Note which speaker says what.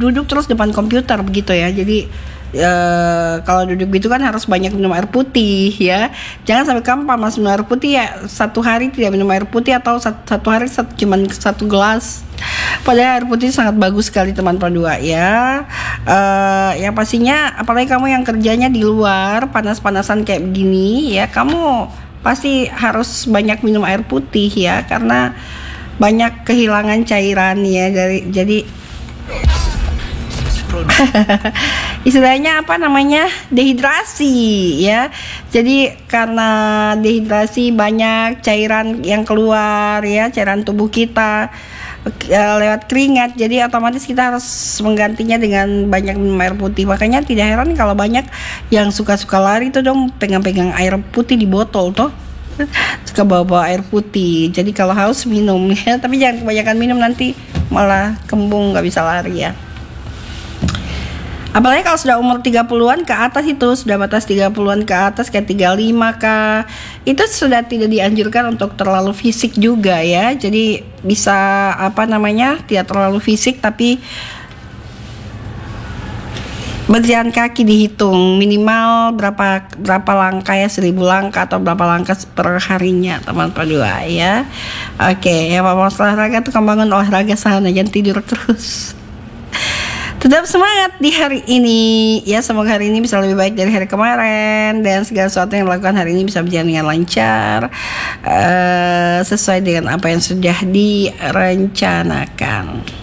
Speaker 1: duduk terus depan komputer begitu ya. Jadi kalau duduk gitu kan harus banyak minum air putih ya. Jangan sampai kamu panas minum air putih ya, satu hari tidak minum air putih atau satu hari cuman satu gelas. Padahal air putih sangat bagus sekali teman Perdua ya. Ya pastinya apalagi kamu yang kerjanya di luar panas-panasan kayak begini ya, kamu pasti harus banyak minum air putih ya, karena banyak kehilangan cairan ya jadi istilahnya apa namanya, dehidrasi ya. Jadi karena dehidrasi banyak cairan yang keluar ya, cairan tubuh kita lewat keringat, jadi otomatis kita harus menggantinya dengan banyak minum air putih. Makanya tidak heran kalau banyak yang suka-suka lari tuh dong pegang-pegang air putih di botol tuh, suka bawa air putih. Jadi kalau haus minum ya, tapi jangan kebanyakan minum, nanti malah kembung nggak bisa lari ya. Apalagi kalau sudah umur 30-an ke atas, itu sudah batas 30-an ke atas kayak 35 kah, itu sudah tidak dianjurkan untuk terlalu fisik juga ya. Jadi bisa apa namanya, tidak terlalu fisik tapi berjalan kaki dihitung minimal berapa langkah ya, 1000 langkah atau berapa langkah per harinya teman Perdua ya. Oke ya, mau olahraga tuh kamu bangun olahraga sana, jangan tidur terus. Tetap semangat di hari ini ya, semoga hari ini bisa lebih baik dari hari kemarin, dan segala sesuatu yang dilakukan hari ini bisa berjalan dengan lancar, sesuai dengan apa yang sudah direncanakan.